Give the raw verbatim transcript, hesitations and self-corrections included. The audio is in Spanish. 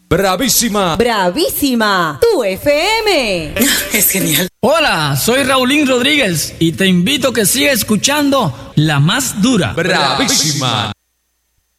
Bravísima. Bravísima. Tu F M. Es genial. Hola, soy Raulín Rodríguez y te invito a que sigas escuchando La Más Dura. Bravísima.